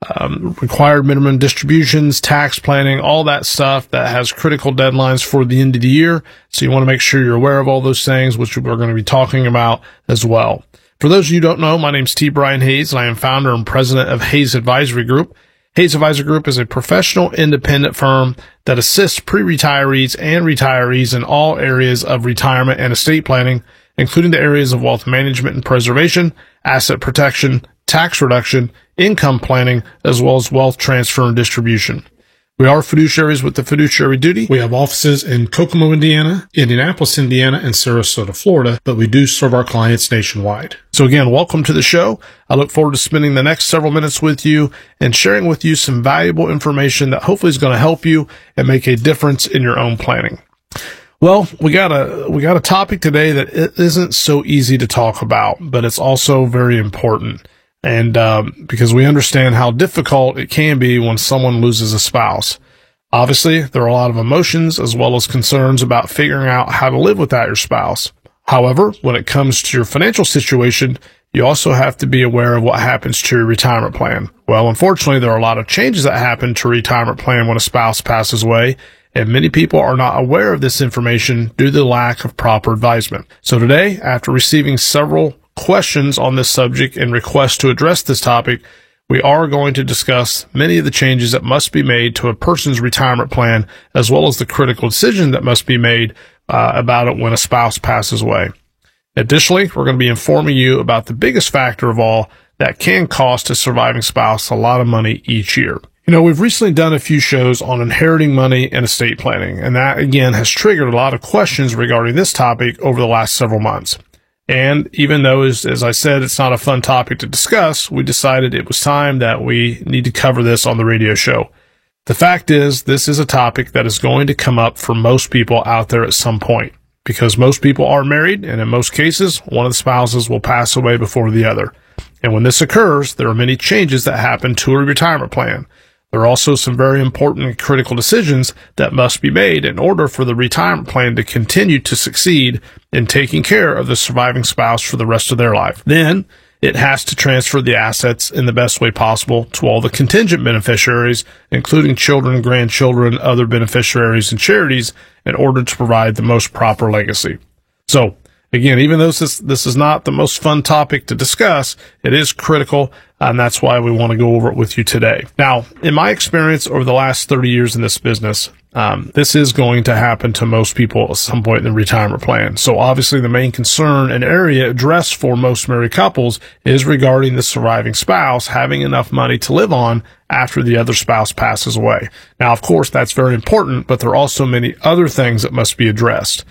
required minimum distributions, tax planning, all that stuff that has critical deadlines for the end of the year. So you want to make sure you're aware of all those things, which we're going to be talking about as well. For those of you who don't know, my name's T. Brian Hayes, and I am founder and president of Hayes Advisory Group. Hayes Advisory Group is a professional independent firm that assists pre-retirees and retirees in all areas of retirement and estate planning, including the areas of wealth management and preservation, asset protection, tax reduction, income planning, as well as wealth transfer and distribution. We are fiduciaries with the fiduciary duty. We have offices in Kokomo, Indiana, Indianapolis, Indiana, and Sarasota, Florida, but we do serve our clients nationwide. So again, welcome to the show. I look forward to spending the next several minutes with you and sharing with you some valuable information that hopefully is going to help you and make a difference in your own planning. Well, we got a topic today that it isn't so easy to talk about, but it's also very important. And because we understand how difficult it can be when someone loses a spouse. Obviously, there are a lot of emotions as well as concerns about figuring out how to live without your spouse. However, when it comes to your financial situation, you also have to be aware of what happens to your retirement plan. Well, unfortunately, there are a lot of changes that happen to a retirement plan when a spouse passes away, and many people are not aware of this information due to the lack of proper advisement. So today, after receiving several questions on this subject and requests to address this topic, we are going to discuss many of the changes that must be made to a person's retirement plan, as well as the critical decision that must be made about it when a spouse passes away. Additionally, we're going to be informing you about the biggest factor of all that can cost a surviving spouse a lot of money each year. You know, we've recently done a few shows on inheriting money and estate planning, and that again has triggered a lot of questions regarding this topic over the last several months. And even though, as I said, it's not a fun topic to discuss, we decided it was time that we need to cover this on the radio show. The fact is, this is a topic that is going to come up for most people out there at some point, because most people are married, and in most cases, one of the spouses will pass away before the other. And when this occurs, there are many changes that happen to a retirement plan. There are also some very important and critical decisions that must be made in order for the retirement plan to continue to succeed in taking care of the surviving spouse for the rest of their life. Then, it has to transfer the assets in the best way possible to all the contingent beneficiaries, including children, grandchildren, other beneficiaries, and charities, in order to provide the most proper legacy. So, again, even though this is not the most fun topic to discuss, it is critical, and that's why we want to go over it with you today. Now, in my experience over the last 30 years in this business, this is going to happen to most people at some point in the retirement plan. So obviously the main concern and area addressed for most married couples is regarding the surviving spouse having enough money to live on after the other spouse passes away. Now, of course, that's very important, but there are also many other things that must be addressed.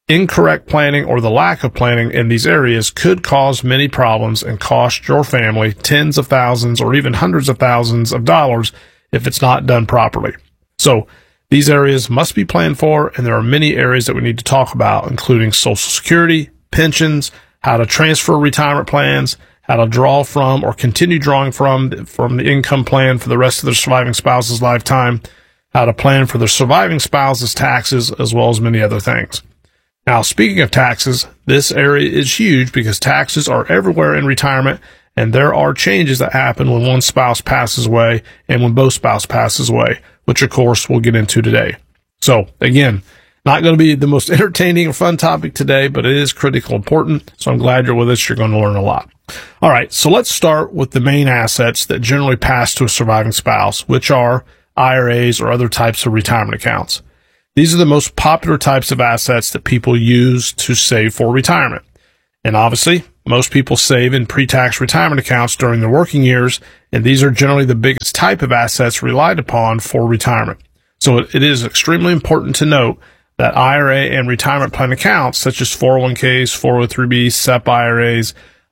Incorrect planning or the lack of planning in these areas could cause many problems and cost your family tens of thousands or even hundreds of thousands of dollars if it's not done properly. So these areas must be planned for, and there are many areas that we need to talk about, including Social Security, pensions, how to transfer retirement plans, how to draw from or continue drawing from the income plan for the rest of their surviving spouse's lifetime, how to plan for their surviving spouse's taxes, as well as many other things. Now, speaking of taxes, this area is huge because taxes are everywhere in retirement, and there are changes that happen when one spouse passes away and when both spouses passes away, which of course we'll get into today. So again, not going to be the most entertaining or fun topic today, but it is critically important. So I'm glad you're with us. You're going to learn a lot. All right. So let's start with the main assets that generally pass to a surviving spouse, which are IRAs or other types of retirement accounts. These are the most popular types of assets that people use to save for retirement. And obviously, most people save in pre-tax retirement accounts during their working years, and these are generally the biggest type of assets relied upon for retirement. So it is extremely important to note that IRA and retirement plan accounts, such as 401ks, 403bs, SEP IRAs,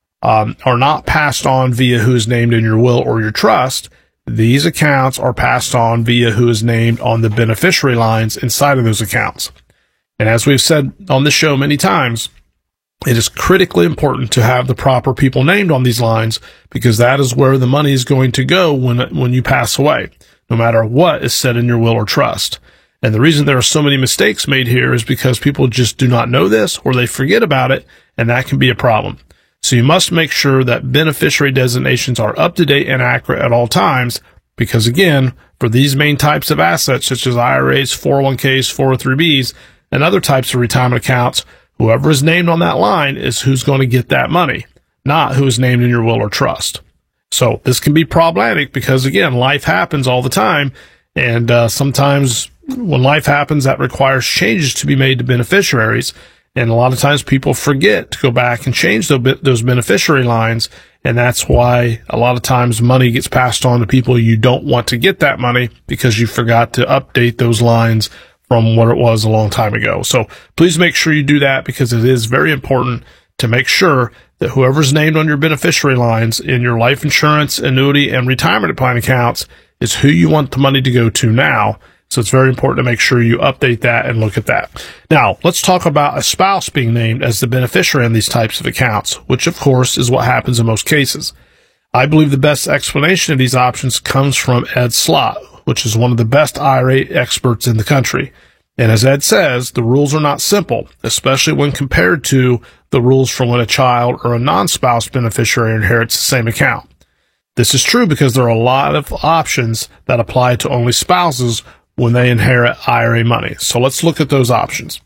are not passed on via who is named in your will or your trust. These accounts are passed on via who is named on the beneficiary lines inside of those accounts. And as we've said on this show many times, it is critically important to have the proper people named on these lines, because that is where the money is going to go when you pass away, no matter what is said in your will or trust. And the reason there are so many mistakes made here is because people just do not know this, or they forget about it, and that can be a problem. So you must make sure that beneficiary designations are up to date and accurate at all times, because again, for these main types of assets, such as IRAs, 401ks, 403bs, and other types of retirement accounts, whoever is named on that line is who's going to get that money, not who is named in your will or trust. So this can be problematic because, again, life happens all the time, and sometimes when life happens, that requires changes to be made to beneficiaries. And a lot of times people forget to go back and change those beneficiary lines. And that's why a lot of times money gets passed on to people you don't want to get that money, because you forgot to update those lines from what it was a long time ago. So please make sure you do that, because it is very important to make sure that whoever's named on your beneficiary lines in your life insurance, annuity, and retirement plan accounts is who you want the money to go to now. So it's very important to make sure you update that and look at that. Now, let's talk about a spouse being named as the beneficiary in these types of accounts, which of course is what happens in most cases. I believe the best explanation of these options comes from Ed Slott, which is one of the best IRA experts in the country. And as Ed says, the rules are not simple, especially when compared to the rules for when a child or a non-spouse beneficiary inherits the same account. This is true because there are a lot of options that apply to only spouses when they inherit IRA money. So let's look at those options.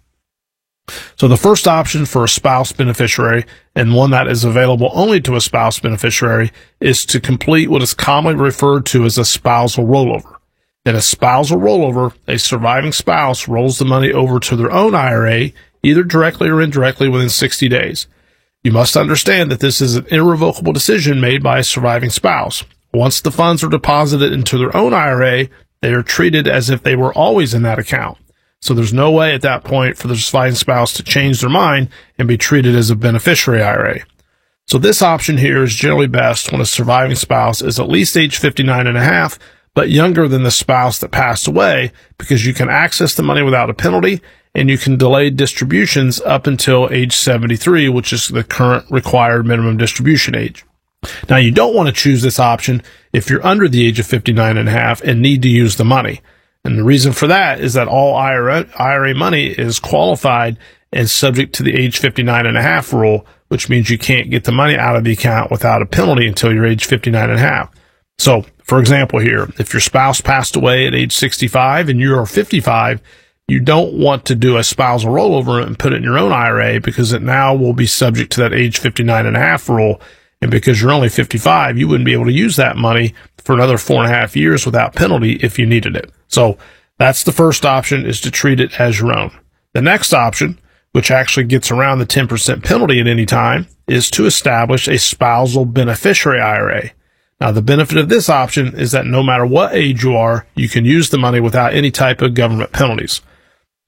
So the first option for a spouse beneficiary, and one that is available only to a spouse beneficiary, is to complete what is commonly referred to as a spousal rollover. In a spousal rollover, a surviving spouse rolls the money over to their own IRA, either directly or indirectly, within 60 days. You must understand that this is an irrevocable decision made by a surviving spouse. Once the funds are deposited into their own IRA, they are treated as if they were always in that account. So there's no way at that point for the surviving spouse to change their mind and be treated as a beneficiary IRA. So this option here is generally best when a surviving spouse is at least age 59 and a half, but younger than the spouse that passed away, because you can access the money without a penalty, and you can delay distributions up until age 73, which is the current required minimum distribution age. Now, you don't want to choose this option if you're under the age of 59 and a half and need to use the money. And the reason for that is that all IRA money is qualified and subject to the age 59 and a half rule, which means you can't get the money out of the account without a penalty until you're age 59 and a half. So, for example here, if your spouse passed away at age 65 and you are 55, you don't want to do a spousal rollover and put it in your own IRA, because it now will be subject to that age 59 and a half rule. And because you're only 55, you wouldn't be able to use that money for another 4.5 years without penalty if you needed it. So that's the first option, is to treat it as your own. The next option, which actually gets around the 10% penalty at any time, is to establish a spousal beneficiary IRA. Now, the benefit of this option is that no matter what age you are, you can use the money without any type of government penalties.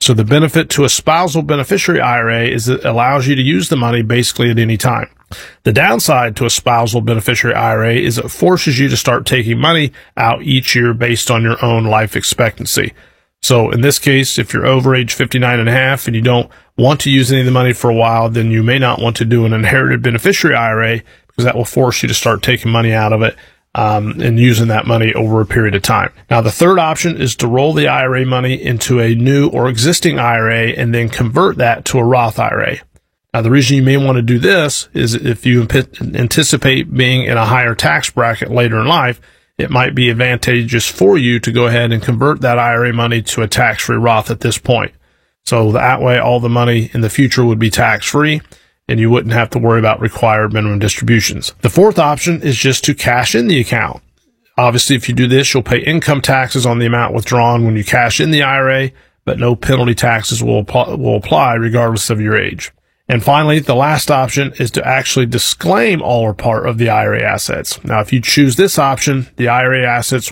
So the benefit to a spousal beneficiary IRA is it allows you to use the money basically at any time. The downside to a spousal beneficiary IRA is it forces you to start taking money out each year based on your own life expectancy. So in this case, if you're over age 59 and a half and you don't want to use any of the money for a while, then you may not want to do an inherited beneficiary IRA because that will force you to start taking money out of it and using that money over a period of time. Now, the third option is to roll the IRA money into a new or existing IRA and then convert that to a Roth IRA. Now, the reason you may want to do this is if you anticipate being in a higher tax bracket later in life, it might be advantageous for you to go ahead and convert that IRA money to a tax-free Roth at this point. So that way, all the money in the future would be tax-free, and you wouldn't have to worry about required minimum distributions. The fourth option is just to cash in the account. Obviously, if you do this, you'll pay income taxes on the amount withdrawn when you cash in the IRA, but no penalty taxes will apply regardless of your age. And finally, the last option is to actually disclaim all or part of the IRA assets. Now, if you choose this option, the IRA assets